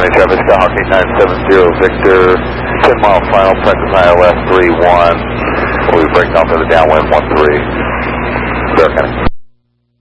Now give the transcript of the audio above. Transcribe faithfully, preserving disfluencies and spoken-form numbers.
County traffic, Skyhawk eight nine seven zero Victor, ten mile final, practice I L S three one. We'll be breaking off to the downwind one three. Bear County.